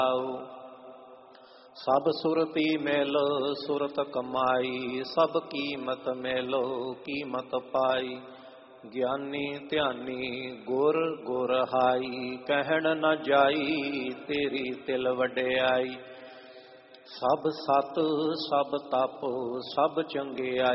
ਸਭ ਸੁਰਤੀ ਮੇਲ ਸੁਰਤ ਕਮਾਈ, ਸਭ ਕੀਮਤ ਮੇਲੋ ਕੀਮਤ ਪਾਈ। ਗਿਆਨੀ ਧਿਆਨੀ ਗੁਰ ਗੁਰ ਹਾਈ, ਕਹਿਣ ਨ ਜਾਈ ਤੇਰੀ ਤਿਲ ਵਡਿਆਈ। ਸਭ ਸਤ ਸਭ ਤਪ ਸਭ ਚੰਗਿਆਈ,